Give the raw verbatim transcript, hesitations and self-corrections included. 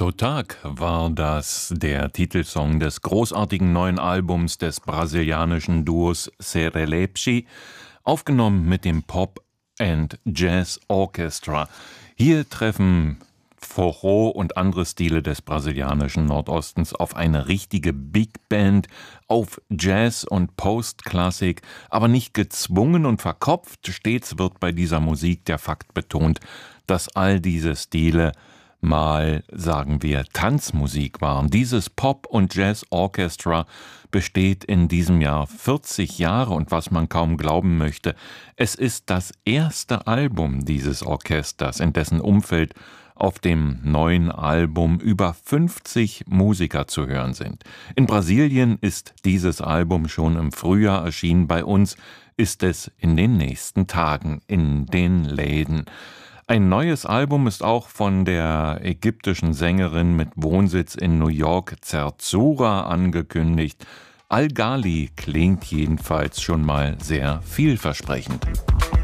Sotaque war das, der Titelsong des großartigen neuen Albums des brasilianischen Duos Serelepe, aufgenommen mit dem Pop and Jazz Orchestra. Hier treffen Forró und andere Stile des brasilianischen Nordostens auf eine richtige Big Band, auf Jazz und Post-Klassik, aber nicht gezwungen und verkopft. Stets wird bei dieser Musik der Fakt betont, dass all diese Stile mal, sagen wir, Tanzmusik waren. Dieses Pop- und Jazz-Orchestra besteht in diesem Jahr vierzig Jahre und was man kaum glauben möchte, es ist das erste Album dieses Orchesters, in dessen Umfeld auf dem neuen Album über fünfzig Musiker zu hören sind. In Brasilien ist dieses Album schon im Frühjahr erschienen, bei uns ist es in den nächsten Tagen in den Läden. Ein neues Album ist auch von der ägyptischen Sängerin mit Wohnsitz in New York, Zerzura, angekündigt. Al-Ghali klingt jedenfalls schon mal sehr vielversprechend.